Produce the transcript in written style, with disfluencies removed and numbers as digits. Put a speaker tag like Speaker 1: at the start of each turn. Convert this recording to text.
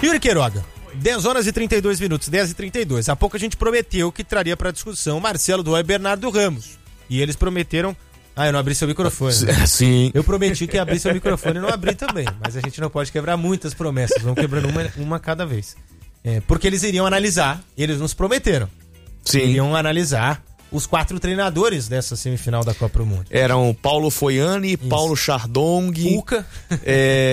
Speaker 1: Yuri Queiroga, 10 horas e 32 minutos, 10h32. Há pouco a gente prometeu que traria para discussão Marcelo Doa e Bernardo Ramos. E eles prometeram... eu não abri seu microfone. Né?
Speaker 2: Sim.
Speaker 1: Eu prometi que ia abrir seu microfone e não abri também. Mas a gente não pode quebrar muitas promessas. Vamos quebrando uma cada vez. Porque eles iriam analisar, eles nos prometeram.
Speaker 2: Sim.
Speaker 1: Iriam analisar os 4 treinadores dessa semifinal da Copa do Mundo.
Speaker 2: Eram Paulo Foiani, Paulo Chardong,
Speaker 1: Cuca.